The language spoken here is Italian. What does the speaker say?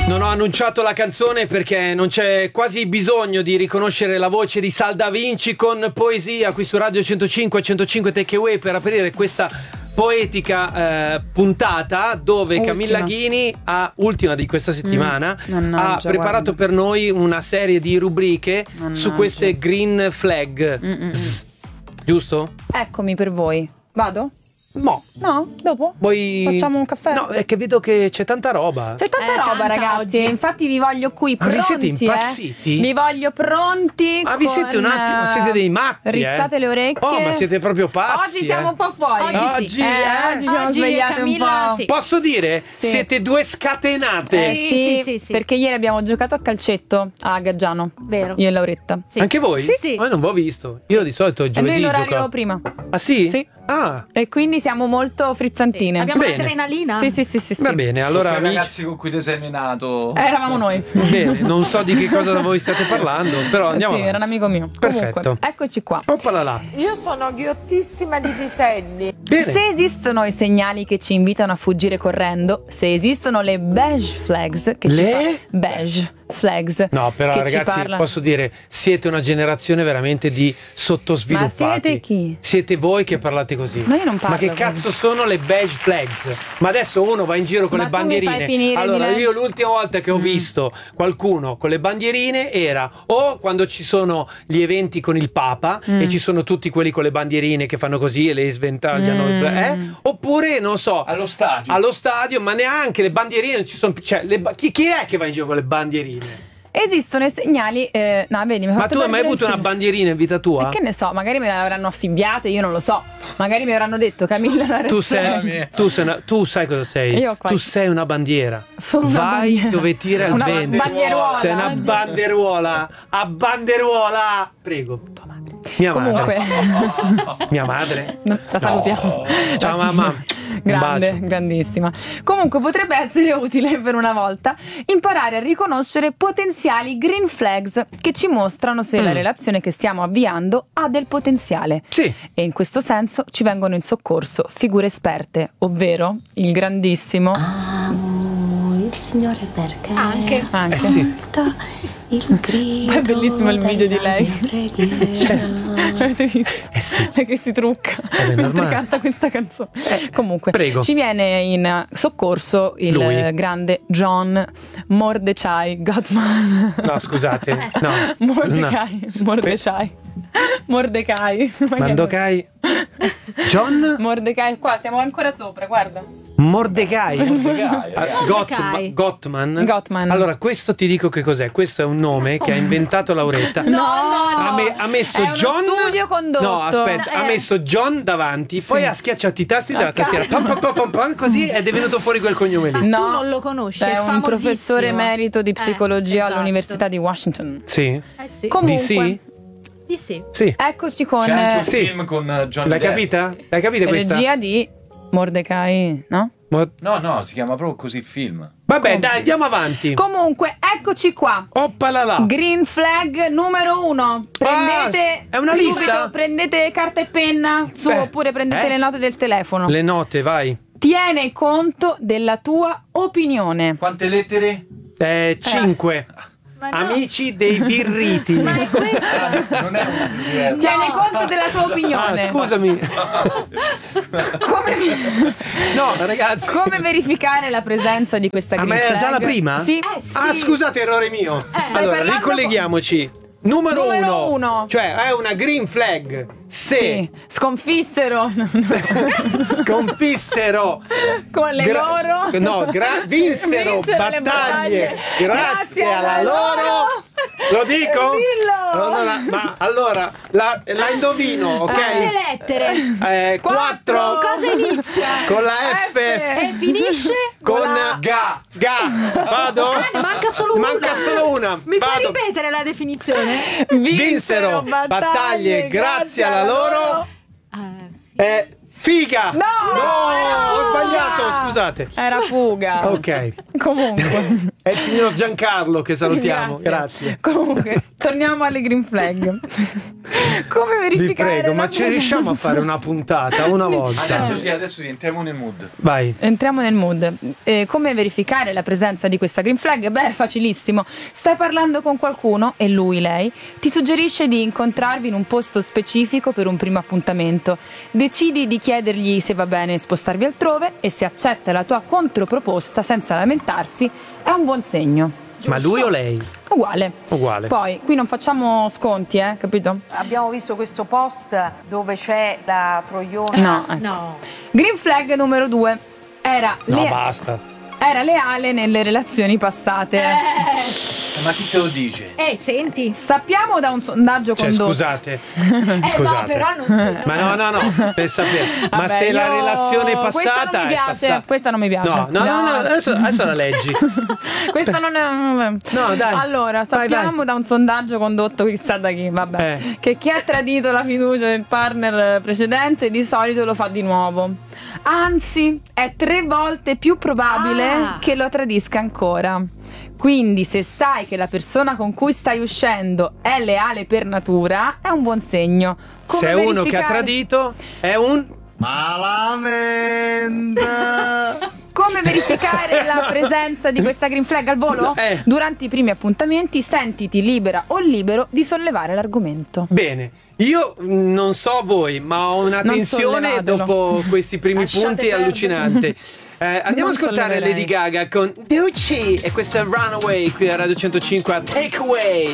Non ho annunciato la canzone perché non c'è quasi bisogno di riconoscere la voce di Sal Da Vinci con Poesia qui su Radio 105 Takeaway per aprire questa poetica puntata dove Ultima. Camilla Ghini ultima di questa settimana Mannaggia, ha preparato guarda. per noi una serie di rubriche Mannaggia. su queste green flag. Giusto? Eccomi per voi. Vado? Mo. No? Dopo? Vuoi... Facciamo un caffè? No, è che vedo che c'è tanta roba. C'è tanta roba, tanta ragazzi. oggi. Infatti vi voglio qui Ma vi pronti. siete impazziti? Vi voglio pronti. Ma vi siete un attimo, siete dei matti, rizzate le orecchie. Oh, ma siete proprio pazzi. Oggi siamo un po' fuori. Oggi sì. Oggi siamo Oggi svegliate Camilla, un po'. sì. Posso dire? Sì. Siete due scatenate. Sì. Perché ieri abbiamo giocato a calcetto a Gaggiano. Vero. Io e Lauretta. Sì. Anche voi? Sì. Ma io non vi ho visto. Io di solito E giovedì noi l'orario gioco. prima. Ah sì? Sì. Ah, E quindi siamo molto frizzantine. Abbiamo Bene. l'adrenalina? Sì. va bene. Allora, Quei amici, ragazzi con cui ti sei menato. Eravamo noi. bene, non so di che cosa voi state parlando, però andiamo Sì, avanti. era un amico mio. Perfetto. Comunque, eccoci qua. Oppala là. Io sono ghiottissima di piselli. Bene. Se esistono i segnali che ci invitano a fuggire correndo, se esistono le beige flags che beige flags No, però che ci ragazzi, parlano. posso dire, siete una generazione veramente di sottosviluppati. Ma siete chi? Siete voi che parlate così. Ma io non parlo Ma che così. cazzo sono le beige flags? Ma adesso uno va in giro con Ma le tu mi bandierine. fai finire Allora, di io leggere. l'ultima volta che ho visto qualcuno con le bandierine era o quando ci sono gli eventi con il Papa e ci sono tutti quelli con le bandierine che fanno così e le sventagliano, oppure non so, Allo stadio. allo stadio, ma neanche le bandierine non ci sono, cioè chi è che va in giro con le bandierine? Esistono i segnali. No, vedi, mi ha Ma fatto tu hai mai perdere avuto il una filo. bandierina in vita tua? E che ne so, magari me le avranno affibbiate, io non lo so. Magari mi avranno detto Camilla la Tu Restrepo. sei, tu sai cosa sei? Io qua- Tu sei una bandiera. Sono una Vai bandiera. dove tira il Una vento. bandieruola. Sei una banderuola. A banderuola. Prego. Tua madre. Mia Comunque, madre. Mia madre. no, la salutiamo. Ciao, La mamma. Grande, Un bacio. grandissima. Comunque potrebbe essere utile per una volta imparare a riconoscere potenziali green flags che ci mostrano se la relazione che stiamo avviando ha del potenziale. Sì. E in questo senso ci vengono in soccorso figure esperte, ovvero il grandissimo Il Signore perché Anche. anche. Sì. il grido. È bellissimo il video di della lei. mia preghiera. Avete visto? Sì. Lei che si trucca mentre normale. canta questa canzone. Comunque, prego. ci viene in soccorso il Lui. grande John Mordecai Gottman. No, scusate. No. Mordecai. No. Mordecai. Mordecai. Mandocai. John Mordecai, qua siamo ancora sopra, guarda. Mordecai. Mordecai. Gottman. Allora, questo ti dico che cos'è. Questo è un nome che ha inventato Lauretta. Ha messo È uno John. studio condotto. No, aspetta, No, ha messo John davanti, poi ha schiacciato i tasti della tastiera. Pam, pam, pam, pam, pam, così ed è venuto fuori quel cognome lì. Ma tu non lo conosci, è è un famosissimo. professore emerito di psicologia esatto. all'Università di Washington. Sì. Sì. Comunque, DC? Di sì. Sì. eccoci con C'è anche un Sì. film con Johnny L'hai Depp. capita? L'hai capita questa? regia di Mordecai, no? No, si chiama proprio così il film. Vabbè, dai, andiamo avanti. Comunque, eccoci qua. Oppala là. Green flag numero 1. Prendete è una subito, lista? Prendete carta e penna su, oppure prendete le note del telefono. Le note, vai. Tiene conto della tua opinione. Quante lettere? 5. Ma no. Amici dei birriti. Ma è questo. Non è un diverso. Tiene conto della tua Ah, opinione. scusami. Come, No, ragazzi. come verificare la presenza di questa Ah, green ma era flag? già la prima? Sì. Sì. Ah, scusate, errore mio. Stai Allora, parlando ricolleghiamoci. Numero Numero 1. uno. Cioè, è una green flag. Se Sì. Sconfissero sconfissero con le loro. No, vinsero le battaglie grazie alla loro. Lo dico? Dillo. Ma allora la indovino, ok? Quante lettere? 4 Con cosa inizia? con la F, E finisce? con Ga. Vado? Ne manca solo una. Manca solo una. Mi puoi Vado. ripetere la definizione? Vinsero battaglie grazie alla loro. Figa! No! Ho sbagliato, scusate. Era fuga. Ok. Comunque. È il signor Giancarlo che salutiamo. Grazie. Comunque, torniamo alle green flag. Come Vi verificare prego, ma la ci riusciamo a fare una puntata una volta? Adesso sì, entriamo nel mood. Vai. Entriamo nel mood. Come verificare la presenza di questa green flag? Beh, è facilissimo. Stai parlando con qualcuno e lui, lei, ti suggerisce di incontrarvi in un posto specifico per un primo appuntamento. Decidi di chiedergli se va bene spostarvi altrove e se accetta la tua controproposta senza lamentarsi, è un buon segno. Ma lui o lei? Uguale. Uguale. Poi, qui non facciamo sconti, capito? Abbiamo visto questo post dove c'è la troiona. No, ecco. No. Green flag numero 2. Era leale nelle relazioni passate. Ma chi te lo dice? Senti. Sappiamo da un sondaggio Cioè, condotto. scusate. No, però non si... Ma no, per sapere. Ma Vabbè, se la io- relazione è questa passata, non mi è piace, passata. questa non mi piace. No, adesso la leggi. Questa non è. No, dai. Allora, sappiamo vai. da un sondaggio condotto chissà da chi, vabbè, che chi ha tradito la fiducia del partner precedente di solito lo fa di nuovo. Anzi, è 3 volte più probabile che lo tradisca ancora. Quindi, se sai che la persona con cui stai uscendo è leale per natura, è un buon segno. Come Se è uno che ha verificare- tradito, è un Malamente. Come verificare la presenza di questa green flag al volo? Durante i primi appuntamenti sentiti libera o libero di sollevare l'argomento. Bene. Io non so voi, ma ho una Non tensione sollevatelo. dopo questi primi Lasciate punti perdere. allucinante. Andiamo Non a ascoltare solleverei. Lady Gaga con Gucci e questa è Runaway qui a Radio 105 a Takeaway.